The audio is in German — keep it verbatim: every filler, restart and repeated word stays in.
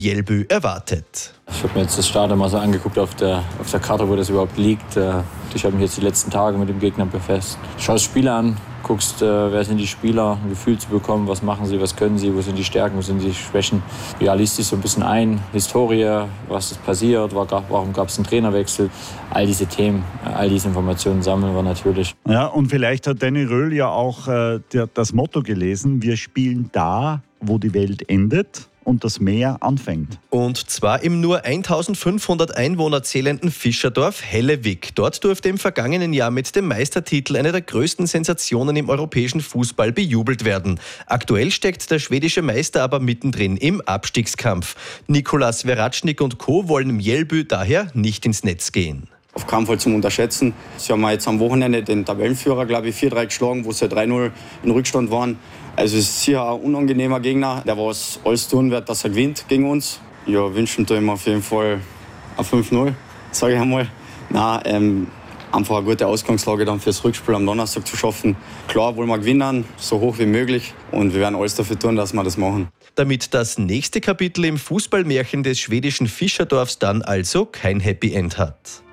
Mjällby erwartet. Ich habe mir jetzt das Stadion mal so angeguckt auf der, auf der Karte, wo das überhaupt liegt. Ich habe mich jetzt die letzten Tage mit dem Gegner befasst. Schaust Spiele an, guckst, wer sind die Spieler, ein Gefühl zu bekommen, was machen sie, was können sie, wo sind die Stärken, wo sind die Schwächen. Ja, liest dich so ein bisschen ein, Historie, was ist passiert, warum gab es einen Trainerwechsel. All diese Themen, all diese Informationen sammeln wir natürlich. Ja, und vielleicht hat Danny Röhl ja auch äh, der, das Motto gelesen, wir spielen da, wo die Welt endet und das Meer anfängt. Und zwar im nur eintausendfünfhundert Einwohner zählenden Fischerdorf Hellevik. Dort durfte im vergangenen Jahr mit dem Meistertitel eine der größten Sensationen im europäischen Fußball bejubelt werden. Aktuell steckt der schwedische Meister aber mittendrin im Abstiegskampf. Nikolas Veratschnik und Co. wollen Mjällby daher nicht ins Netz gehen. Auf keinen Fall zum Unterschätzen. Sie haben jetzt am Wochenende den Tabellenführer, glaube ich, vier drei geschlagen, wo sie drei null in Rückstand waren. Also es ist hier ein unangenehmer Gegner, der was alles tun wird, dass er gewinnt gegen uns. Ja, wünschen wir ihm auf jeden Fall ein fünf null, sage ich einmal. Nein, ähm, einfach eine gute Ausgangslage dann fürs Rückspiel am Donnerstag zu schaffen. Klar wollen wir gewinnen, so hoch wie möglich. Und wir werden alles dafür tun, dass wir das machen. Damit das nächste Kapitel im Fußballmärchen des schwedischen Fischerdorfs dann also kein Happy End hat.